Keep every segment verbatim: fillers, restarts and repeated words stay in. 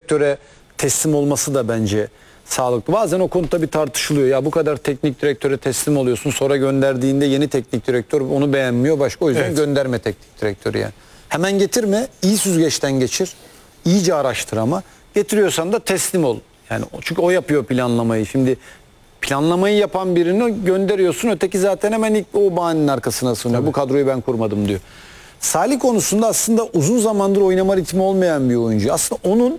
direktöre teslim olması da bence sağlıklı. Bazen o konuda bir tartışılıyor. Ya bu kadar teknik direktöre teslim oluyorsun. Sonra gönderdiğinde yeni teknik direktör onu beğenmiyor. Başka o yüzden evet. gönderme teknik direktörü yani. Hemen getirme. İyi süzgeçten geçir. İyice araştır ama. Getiriyorsan da teslim ol. Yani çünkü o yapıyor planlamayı. Şimdi planlamayı yapan birini gönderiyorsun. Öteki zaten hemen ilk o bahanenin arkasına sığınıyor. Bu kadroyu ben kurmadım diyor. Salih konusunda aslında uzun zamandır oynama ritmi olmayan bir oyuncu. Aslında onun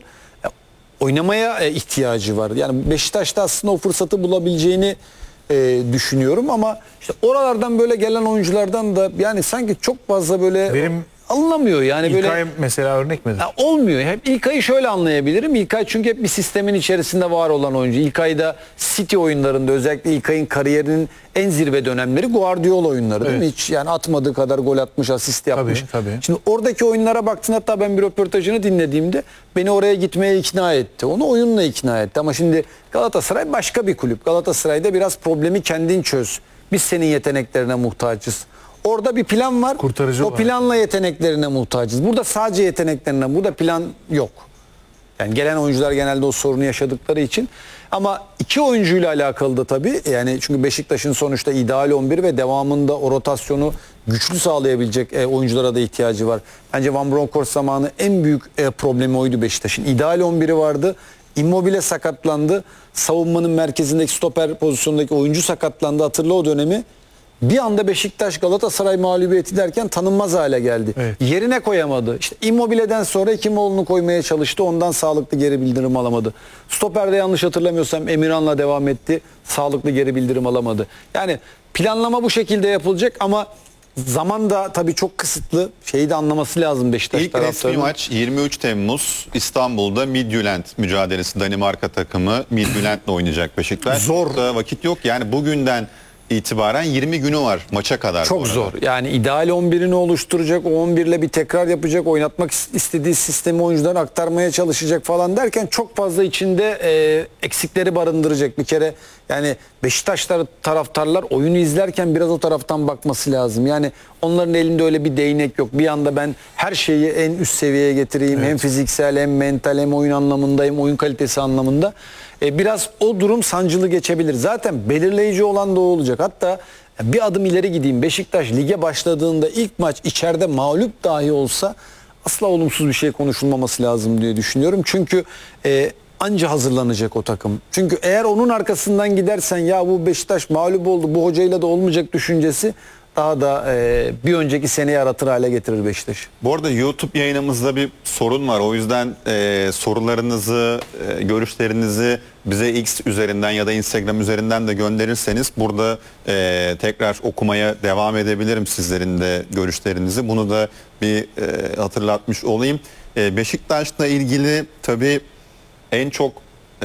oynamaya ihtiyacı var. Yani Beşiktaş'ta aslında o fırsatı bulabileceğini e, düşünüyorum ama işte oralardan böyle gelen oyunculardan da yani sanki çok fazla böyle Benim alınamıyor yani İlkay böyle mesela örnek midir? Ya olmuyor. Hep İlkay'ı şöyle anlayabilirim. İlkay çünkü hep bir sistemin içerisinde var olan oyuncu. İlkay'da City oyunlarında özellikle İlkay'ın kariyerinin en zirve dönemleri Guardiola oyunları değil evet. mi? Hiç yani atmadığı kadar gol atmış, asist yapmış. Tabii, tabii. Şimdi oradaki oyunlara baktın, hatta ben bir röportajını dinlediğimde beni oraya gitmeye ikna etti. Onu oyunla ikna etti. Ama şimdi Galatasaray başka bir kulüp. Galatasaray'da biraz problemi kendin çöz. Biz senin yeteneklerine muhtacız. Orada bir plan var. Kurtarıcı o olarak. planla yeteneklerine muhtacız. Burada sadece yeteneklerine, burada plan yok. Yani gelen oyuncular genelde o sorunu yaşadıkları için. Ama iki oyuncuyla alakalı da tabii. Yani çünkü Beşiktaş'ın sonuçta ideal on bir ve devamında o rotasyonu güçlü sağlayabilecek e, oyunculara da ihtiyacı var. Bence Van Bronckhorst zamanı en büyük e, problemi oydu Beşiktaş'ın. İdeal on biri vardı. Immobile sakatlandı. Savunmanın merkezindeki stoper pozisyondaki oyuncu sakatlandı. Hatırla o dönemi. Bir anda Beşiktaş Galatasaray mağlubiyeti derken tanınmaz hale geldi. Evet. Yerine koyamadı. İşte Immobile'den sonra Hekimoğlu'nu koymaya çalıştı. Ondan sağlıklı geri bildirim alamadı. Stoper'de yanlış hatırlamıyorsam Emirhan'la devam etti. Sağlıklı geri bildirim alamadı. Yani planlama bu şekilde yapılacak ama zaman da tabii çok kısıtlı. Şeyi de anlaması lazım Beşiktaş İlk resmi taraftarının. maç yirmi üç Temmuz İstanbul'da Midtjylland mücadelesi. Danimarka takımı Midtjylland'le oynayacak Beşiktaş. Zor. Da vakit yok. Yani bugünden itibaren yirmi günü var maça kadar. Çok zor. Yani ideal on birini oluşturacak, o on bir ile bir tekrar yapacak, oynatmak istediği sistemi oyunculara aktarmaya çalışacak falan derken çok fazla içinde e, eksikleri barındıracak. Bir kere yani Beşiktaşlar taraftarlar oyunu izlerken biraz o taraftan bakması lazım. Yani onların elinde öyle bir değnek yok. Bir anda ben her şeyi en üst seviyeye getireyim. Evet. Hem fiziksel hem mental hem oyun anlamında hem oyun kalitesi anlamında. E, biraz o durum sancılı geçebilir. Zaten belirleyici olan da o olacak. Hatta bir adım ileri gideyim. Beşiktaş lige başladığında ilk maç içeride mağlup dahi olsa asla olumsuz bir şey konuşulmaması lazım diye düşünüyorum. Çünkü e, anca hazırlanacak o takım. Çünkü eğer onun arkasından gidersen ya bu Beşiktaş mağlup oldu, bu hocayla da olmayacak düşüncesi daha da e, bir önceki seneyi aratır hale getirir Beşiktaş. Bu arada YouTube yayınımızda bir sorun var. O yüzden e, sorularınızı, e, görüşlerinizi bize X üzerinden ya da Instagram üzerinden de gönderirseniz burada e, tekrar okumaya devam edebilirim sizlerin de görüşlerinizi. Bunu da bir e, hatırlatmış olayım. E, Beşiktaş'la ilgili tabii en çok e,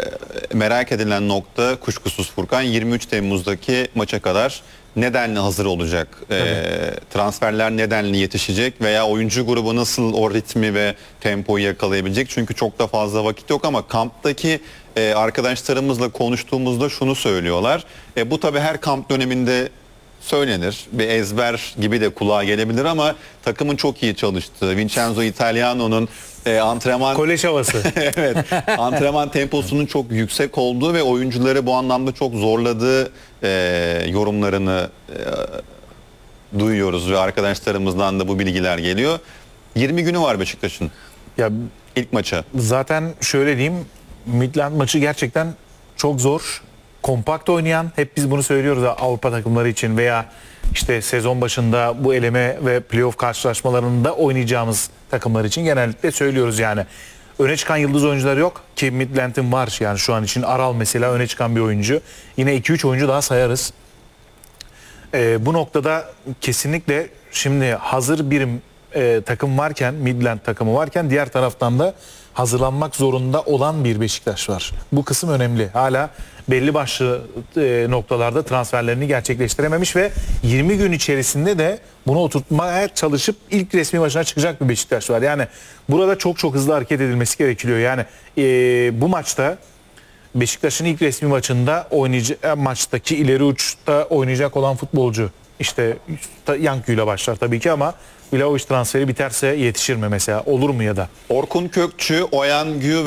merak edilen nokta kuşkusuz Furkan yirmi üç Temmuz'daki maça kadar nedenli hazır olacak? E, transferler nedenli yetişecek veya oyuncu grubu nasıl o ritmi ve tempoyu yakalayabilecek? Çünkü çok da fazla vakit yok ama kamptaki e, arkadaşlarımızla konuştuğumuzda şunu söylüyorlar. E, bu tabii her kamp döneminde söylenir. Bir ezber gibi de kulağa gelebilir ama takımın çok iyi çalıştığı, Vincenzo Italiano'nun e, antrenman kolej havası. evet, antrenman temposunun çok yüksek olduğu ve oyuncuları bu anlamda çok zorladığı e, yorumlarını e, duyuyoruz ve arkadaşlarımızdan da bu bilgiler geliyor. yirmi günü var Beşiktaş'ın. Ya ilk maça. zaten şöyle diyeyim, Midland maçı gerçekten çok zor. Kompakt oynayan, hep biz bunu söylüyoruz Avrupa takımları için veya işte sezon başında bu eleme ve playoff karşılaşmalarında oynayacağımız takımlar için genellikle söylüyoruz yani. Öne çıkan yıldız oyuncuları yok ki Midland'in var yani şu an için. Aral mesela öne çıkan bir oyuncu. Yine iki üç oyuncu daha sayarız. Ee, bu noktada kesinlikle şimdi hazır bir e, takım varken, Midland takımı varken diğer taraftan da hazırlanmak zorunda olan bir Beşiktaş var. Bu kısım önemli. Hala belli başlı e, noktalarda transferlerini gerçekleştirememiş ve yirmi gün içerisinde de bunu oturtmaya çalışıp ilk resmi maçına çıkacak bir Beşiktaş var. Yani burada çok çok hızlı hareket edilmesi gerekiyor. Yani e, bu maçta Beşiktaş'ın ilk resmi maçında oynayacak maçtaki ileri uçta oynayacak olan futbolcu işte Yankı ile başlar tabii ki ama Vlahovic transferi biterse yetişir mi mesela? Olur mu ya da? Orkun Kökçü, Oyan Gü